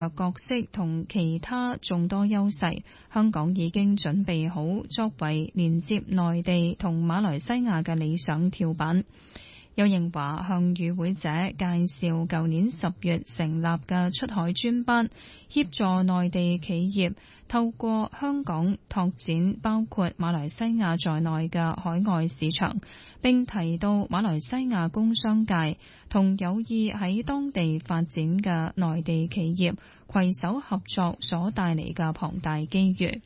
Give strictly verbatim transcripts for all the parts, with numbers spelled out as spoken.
角色同其他眾多優勢，香港已經準備好作為連接內地同馬來西亞嘅理想跳板。邱應華向與會者介紹舊年十月成立嘅出海專班，協助內地企業透過香港拓展包括馬來西亞在內嘅海外市場，並提到馬來西亞工商界同有意喺當地發展嘅內地企業攜手合作所帶嚟嘅龐大機遇。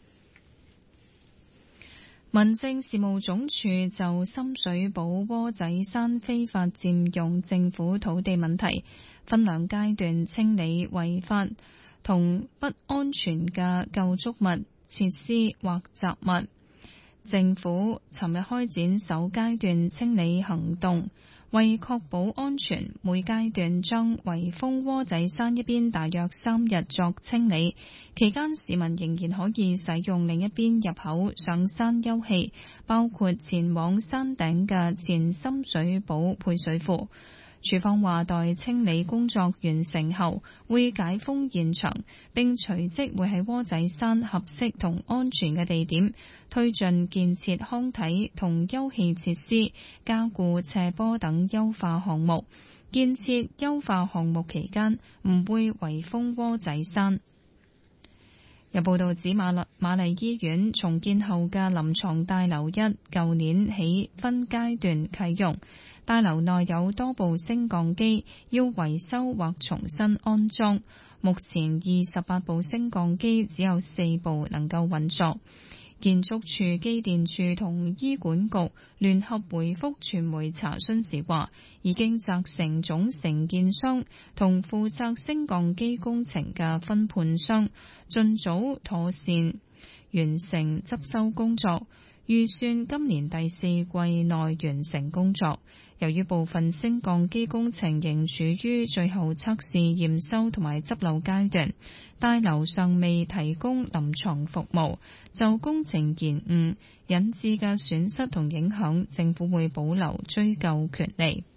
民政事務總署就深水埗窩仔山非法佔用政府土地問題，分兩階段清理違法同不安全嘅構築物、設施或雜物。政府尋日開展首階段清理行動，為確保安全，每階段將圍封窩仔山一邊大約三日作清理，期間市民仍然可以使用另一邊入口上山休憩，包括前往山頂嘅前深水埗配水庫。署方話，待清理工作完成後，會解封現場，並隨即會喺窩仔山合適同安全嘅地點推進建設康體同休憩設施、加固斜坡等優化項目。建設優化項目期間唔會圍封窩仔山。有報道指瑪麗瑪麗醫院重建後嘅臨床大樓一舊年起分階段啟用。大樓內有多部升降機要維修或重新安裝，目前二十八部升降機只有四部能夠運作。建築署、機電署同醫管局聯合回覆傳媒查詢時話，已經責成總承建商同負責升降機工程嘅分判商盡早妥善完成執修工作，預算今年第四季內完成工作。由於部分升降機工程仍處於最後測試、驗收同埋執漏階段，大樓尚未提供臨床服務，就工程延誤引致嘅損失同影響，政府會保留追究權利。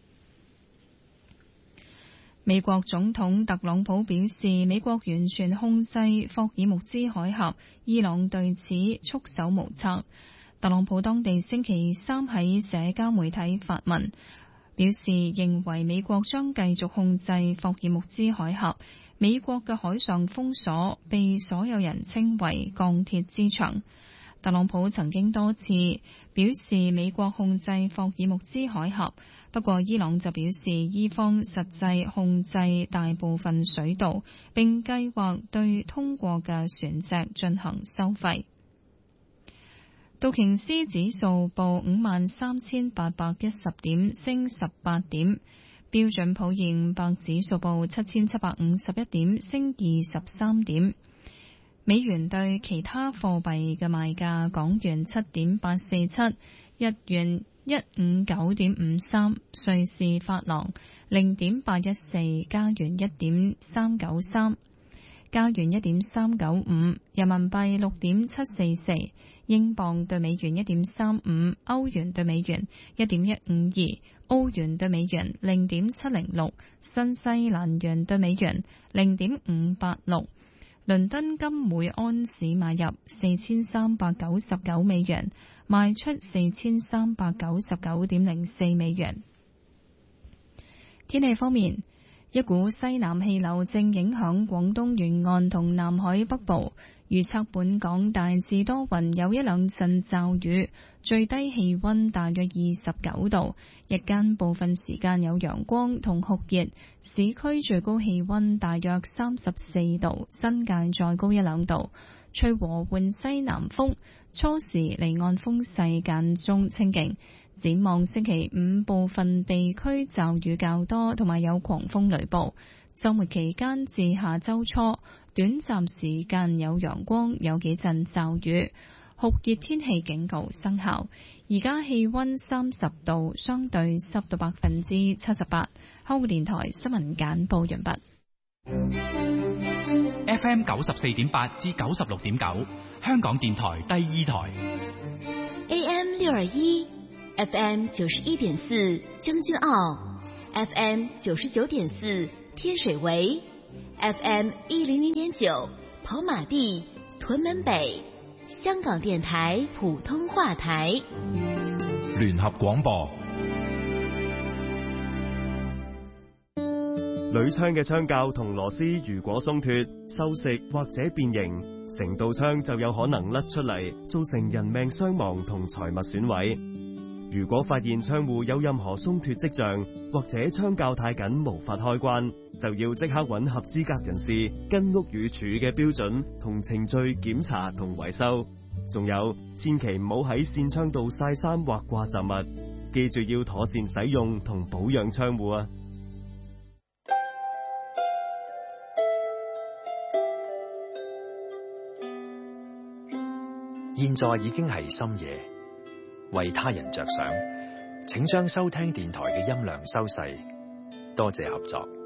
美國總統特朗普表示，美國完全控制霍爾木茲海峽，伊朗對此束手無策。特朗普當地星期三喺社交媒體發文，表示認為美國將繼續控制霍爾木茲海峽。美國嘅海上封鎖被所有人稱為鋼鐵之牆。特朗普曾經多次表示美國控制霍爾木茲海峽，不過伊朗就表示伊方實際控制大部分水道，並計劃對通過嘅船隻進行收費。道瓊斯指數報五萬三千八百一十點，升十八點。標準普爾五百指數報七千七百五十一點，升二十三點。美元對其他貨幣嘅賣價：港元七點八四七，日元一五九點五三，瑞士法郎零點八一四，加元一點三九三，加元一點三九五，人民幣六點七四四。英鎊對美元一點三五，歐元對美元一點一五二，澳元對美元零點七零六，新西蘭元對美元零點五八六。倫敦金每安士買入四千三百九十九美元，賣出四千三百九十九點零四美元。天氣方面，一股西南氣流正影響廣東沿岸同南海北部。預測本港大致多雲，有一兩陣驟雨，最低氣溫大約二十九度，日間部分時間有陽光同酷熱，市區最高氣溫大約三十四度，新界再高一兩度，吹和緩西南風，初時離岸風勢間中清勁。展望星期五部分地區驟雨較多，同埋有狂風雷暴。週末期間至下週初，短暫時間有陽光，有幾陣驟雨，酷熱天氣警告生效。而家氣溫三十度，相對濕度百分之七十八。香港電台新聞簡報完畢。 F M 九十四點八至九十六點九，香港電台第二台。 A M 六二一，F M 九十一點四，將軍澳 ，F M 九十九點四。天水圍 F M 一零零點九，跑馬地、屯門北，香港電台普通話台， 聯合廣播。 鋁窗嘅窗鉸同螺絲如果鬆脫、銹蝕或者變形，成道窗就有可能甩出嚟，造成人命傷亡同財物損毀。如果發現窗戶有任何鬆脫跡象，或者窗鉸太緊無法開關，就要即刻揾合資格人士跟屋宇署嘅標準同程序檢查同維修。仲有，千祈唔好喺扇窗度曬衫或掛雜物，記住要妥善使用同保養窗戶啊！ 現在已經係深夜，為他人着想，請將收聽電台嘅音量收細，多謝合作。